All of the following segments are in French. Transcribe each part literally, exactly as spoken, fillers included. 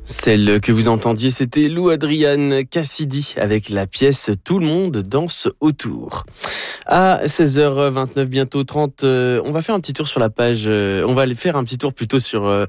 Celle que vous entendiez, c'était Lou Adrian Cassidy avec la pièce « Tout le monde danse autour ». À seize heures vingt-neuf, bientôt trente, euh, on va faire un petit tour sur la page, euh, on va aller faire un petit tour plutôt sur euh,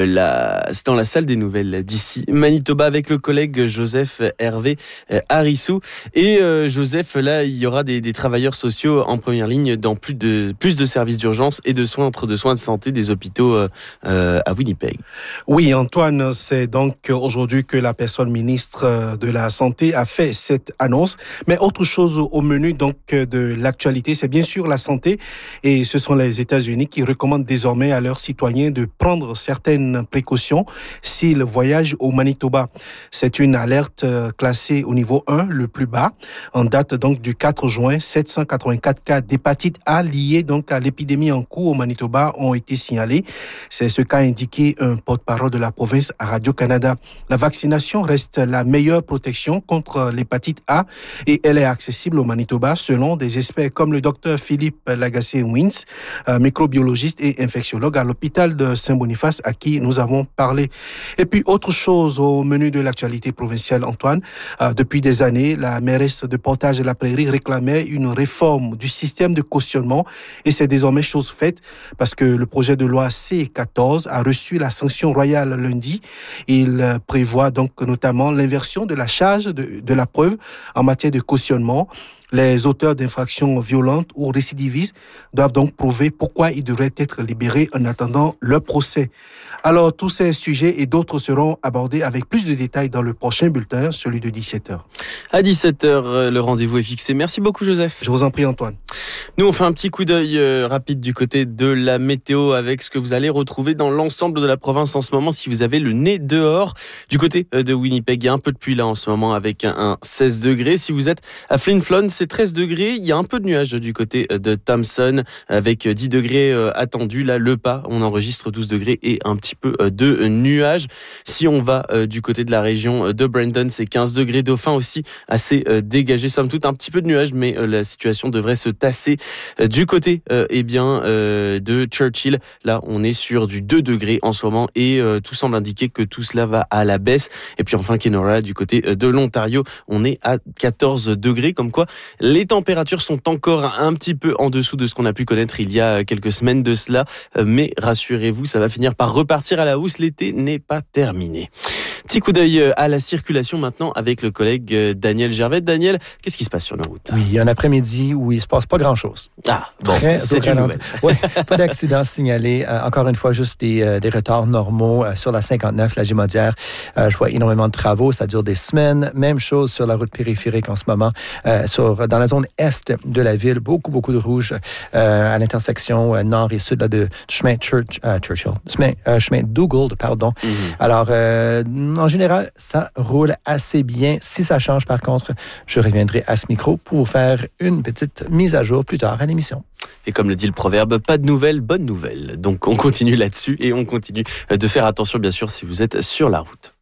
la, c'est dans la salle des nouvelles d'ici Manitoba avec le collègue Joseph Hervé euh, Harissou. Et euh, Joseph, là, il y aura des, des travailleurs sociaux en première ligne dans plus de, plus de services d'urgence et de soins, entre de soins de santé des hôpitaux euh, euh, à Winnipeg. Oui, Antoine, c'est donc aujourd'hui que la personne ministre de la Santé a fait cette annonce. Mais autre chose au menu donc de l'actualité, c'est bien sûr la santé. Et ce sont les États-Unis qui recommandent désormais à leurs citoyens de prendre certaines précautions s'ils voyagent au Manitoba. C'est une alerte classée au niveau un, le plus bas. En date donc du quatre juin, sept cent quatre-vingt-quatre cas d'hépatite A liés donc à l'épidémie en cours au Manitoba ont été signalés. C'est ce qu'a indiqué un porte-parole de la province à Radio-Canada. La vaccination reste la meilleure protection contre l'hépatite A et elle est accessible au Manitoba selon des experts comme le docteur Philippe Lagacé-Wins, euh, microbiologiste et infectiologue à l'hôpital de Saint-Boniface à qui nous avons parlé. Et puis autre chose au menu de l'actualité provinciale, Antoine, euh, depuis des années, la mairesse de Portage-la-Prairie réclamait une réforme du système de cautionnement et c'est désormais chose faite parce que le projet de loi C quatorze a reçu la sanction royale lundi. Il prévoit donc notamment l'inversion de la charge de, de la preuve en matière de cautionnement. Les auteurs d'infractions violentes ou récidivistes doivent donc prouver pourquoi ils devraient être libérés en attendant leur procès. Alors, tous ces sujets et d'autres seront abordés avec plus de détails dans le prochain bulletin, celui de dix-sept heures. À dix-sept heures, le rendez-vous est fixé. Merci beaucoup, Joseph. Je vous en prie, Antoine. Nous, on fait un petit coup d'œil euh, rapide du côté de la météo avec ce que vous allez retrouver dans l'ensemble de la province en ce moment si vous avez le nez dehors. Du côté euh, de Winnipeg, il y a un peu de pluie là en ce moment avec un, un seize degrés. Si vous êtes à Flin Flon, c'est treize degrés. Il y a un peu de nuages du côté de Thompson avec dix degrés euh, attendus. Là, le pas, on enregistre douze degrés et un petit peu euh, de nuages. Si on va euh, du côté de la région de Brandon, c'est quinze degrés. Dauphin aussi assez euh, dégagé. Somme toute, un petit peu de nuages, mais euh, la situation devrait se tasser. Du côté euh, eh bien, euh, de Churchill, là on est sur du deux degrés en ce moment et euh, tout semble indiquer que tout cela va à la baisse. Et puis enfin Kenora, du côté de l'Ontario, on est à quatorze degrés, comme quoi les températures sont encore un petit peu en dessous de ce qu'on a pu connaître il y a quelques semaines de cela. Mais rassurez-vous, ça va finir par repartir à la hausse, l'été n'est pas terminé. Petit coup d'œil à la circulation maintenant avec le collègue Daniel Gervais. Daniel, qu'est-ce qui se passe sur nos routes? Oui, il y a un après-midi où il ne se passe pas grand-chose. Ah, bon, Très c'est une nouvelle. Oui, pas d'accident signalé. Euh, encore une fois, juste des, euh, des retards normaux euh, sur la cinquante-neuf, la Gémaudière. Euh, je vois énormément de travaux, ça dure des semaines. Même chose sur la route périphérique en ce moment. Euh, sur, dans la zone est de la ville, beaucoup, beaucoup de rouge euh, à l'intersection euh, nord et sud là, de, du chemin Church, euh, Churchill, chemin, euh, chemin Dougald, pardon. Mm-hmm. Alors, euh, en général, ça roule assez bien. Si ça change, par contre, je reviendrai à ce micro pour vous faire une petite mise à jour plus tard à l'émission. Et comme le dit le proverbe, pas de nouvelles, bonnes nouvelles. Donc on continue là-dessus et on continue de faire attention, bien sûr, si vous êtes sur la route.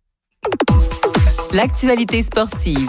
L'actualité sportive.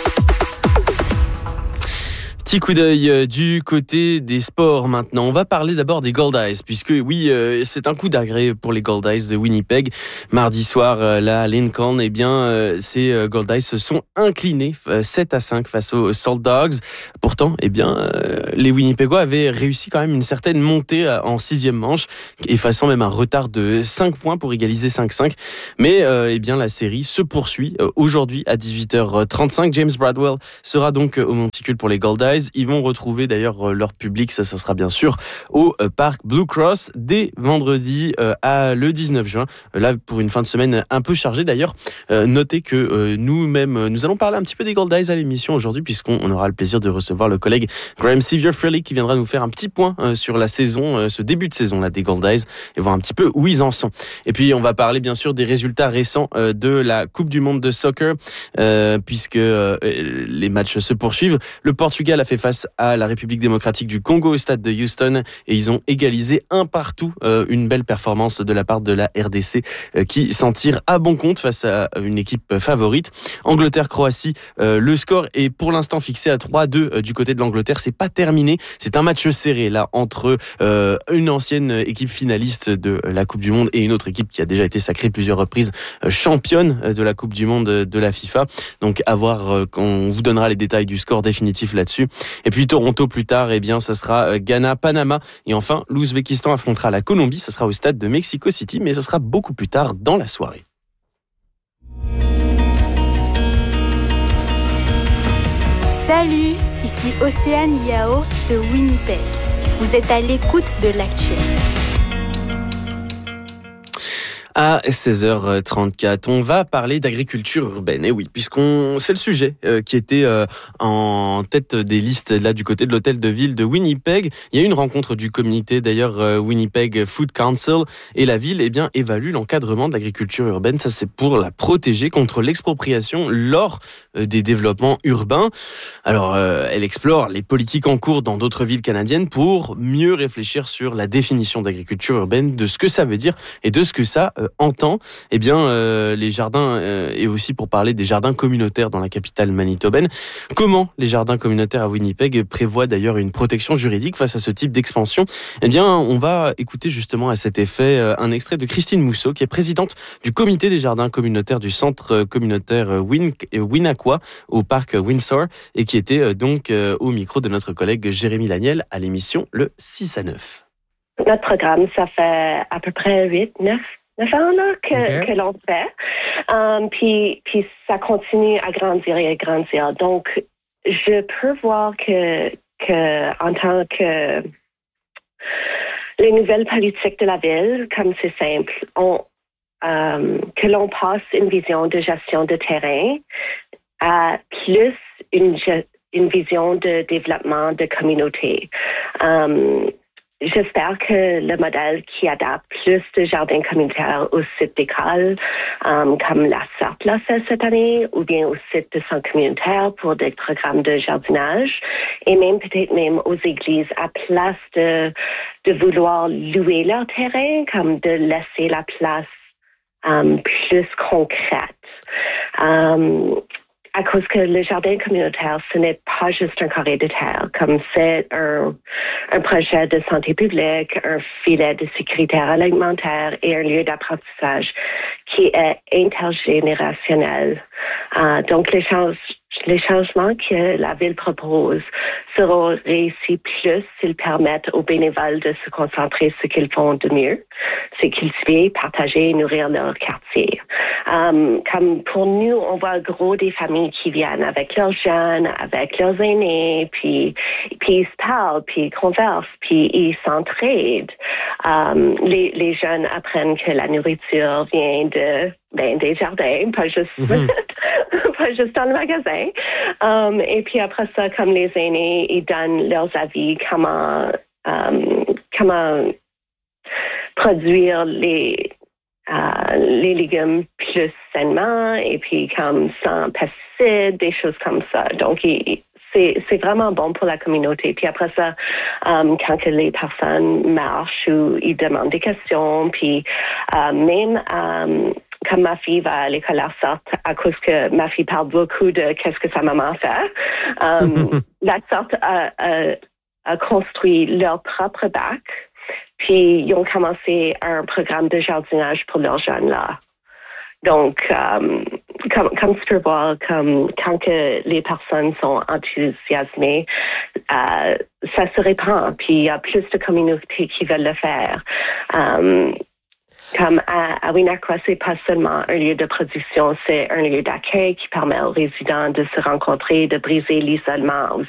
Petit coup d'œil du côté des sports maintenant. On va parler d'abord des Gold Eyes, puisque oui, euh, c'est un coup d'agré pour les Gold Eyes de Winnipeg. Mardi soir, euh, là à Lincoln, eh bien, euh, ces euh, Gold Eyes se sont inclinés euh, sept à cinq face aux Salt Dogs. Pourtant, eh bien, euh, les Winnipegois avaient réussi quand même une certaine montée euh, en sixième manche, effaçant même un retard de cinq points pour égaliser cinq cinq. Mais euh, eh bien, la série se poursuit euh, aujourd'hui à dix-huit heures trente-cinq. James Bradwell sera donc euh, au monticule pour les Gold Eyes. Ils vont retrouver d'ailleurs leur public, ça, ça sera bien sûr au parc Blue Cross dès vendredi euh, à le dix-neuf juin. Là, pour une fin de semaine un peu chargée d'ailleurs. Euh, notez que euh, nous-mêmes, nous allons parler un petit peu des Gold Eyes à l'émission aujourd'hui, puisqu'on on aura le plaisir de recevoir le collègue Graham Sevier-Frilly qui viendra nous faire un petit point euh, sur la saison, euh, ce début de saison là des Gold Eyes et voir un petit peu où ils en sont. Et puis on va parler bien sûr des résultats récents euh, de la Coupe du Monde de soccer, euh, puisque euh, les matchs se poursuivent. Le Portugal a fait fait face à la République démocratique du Congo au stade de Houston et ils ont égalisé un partout. Euh, une belle performance de la part de la R D C euh, qui s'en tire à bon compte face à une équipe favorite. Angleterre-Croatie, euh, le score est pour l'instant fixé à trois deux euh, du côté de l'Angleterre. C'est pas terminé, c'est un match serré là entre euh, une ancienne équipe finaliste de la Coupe du Monde et une autre équipe qui a déjà été sacrée plusieurs reprises euh, championne de la Coupe du Monde de la FIFA. Donc à voir, euh, on vous donnera les détails du score définitif là-dessus. Et puis Toronto plus tard, eh bien ça sera Ghana-Panama et enfin l'Ouzbékistan affrontera la Colombie. Ça sera au stade de Mexico City, mais ce sera beaucoup plus tard dans la soirée. Salut, ici Océane Yao de Winnipeg. Vous êtes à l'écoute de l'actu. À seize heures trente-quatre, on va parler d'agriculture urbaine. Et oui, puisqu'on c'est le sujet euh, qui était euh, en tête des listes là du côté de l'hôtel de ville de Winnipeg. Il y a eu une rencontre du comité d'ailleurs euh, Winnipeg Food Council et la ville eh bien évalue l'encadrement de l'agriculture urbaine. Ça c'est pour la protéger contre l'expropriation lors euh, des développements urbains. Alors euh, elle explore les politiques en cours dans d'autres villes canadiennes pour mieux réfléchir sur la définition d'agriculture urbaine, de ce que ça veut dire et de ce que ça Euh, entend. Eh bien, euh, les jardins, euh, et aussi pour parler des jardins communautaires dans la capitale manitobaine. Comment les jardins communautaires à Winnipeg prévoient d'ailleurs une protection juridique face à ce type d'expansion? Eh bien, on va écouter justement à cet effet euh, un extrait de Christine Mousseau, qui est présidente du comité des jardins communautaires du centre communautaire Win- Winaqua au parc Windsor et qui était euh, donc euh, au micro de notre collègue Jérémy Laniel à l'émission le six à neuf. Notre programme, ça fait à peu près huit, neuf neuf ans là, que, okay. que l'on fait. Um, puis, puis ça continue à grandir et à grandir. Donc, je peux voir que, que en tant que les nouvelles politiques de la ville, comme c'est simple, on, um, que l'on passe une vision de gestion de terrain à plus une, une vision de développement de communauté. Um, J'espère que le modèle qui adapte plus de jardins communautaires au site d'école, um, comme la C A P l'a fait cette année, ou bien au site de centre communautaire pour des programmes de jardinage, et même peut-être même aux églises, à place de, de vouloir louer leur terrain, comme de laisser la place um, plus concrète. Um, À cause que le jardin communautaire, ce n'est pas juste un carré de terre, comme c'est un, un projet de santé publique, un filet de sécurité alimentaire et un lieu d'apprentissage qui est intergénérationnel. Uh, donc, les, change, les changements que la ville propose seront réussis plus s'ils permettent aux bénévoles de se concentrer sur ce qu'ils font de mieux, c'est cultiver, partager et nourrir leur quartier. Um, comme pour nous, on voit gros des familles qui viennent avec leurs jeunes, avec leurs aînés, puis, puis ils se parlent, puis ils conversent, puis ils s'entraident. Um, les, les jeunes apprennent que la nourriture vient de ben, des jardins, pas juste, mm-hmm. pas juste dans le magasin. Um, et puis après ça, comme les aînés, ils donnent leurs avis comment, um, comment produire les Uh, les légumes plus sainement et puis comme sans pesticides, des choses comme ça. Donc, il, c'est, c'est vraiment bon pour la communauté. Puis après ça, um, quand que les personnes marchent ou ils demandent des questions, puis uh, même um, comme ma fille va à l'école à sorte, à cause que ma fille parle beaucoup de qu'est-ce que sa maman fait, um, la sorte a, a, a construit leur propre bac. Puis, ils ont commencé un programme de jardinage pour leurs jeunes là. Donc, um, comme, comme tu peux voir, comme, quand que les personnes sont enthousiasmées, euh, ça se répand. Puis, il y a plus de communautés qui veulent le faire. Um, Comme à, à Winaqua, c'est pas seulement un lieu de production, c'est un lieu d'accueil qui permet aux résidents de se rencontrer, de briser l'isolement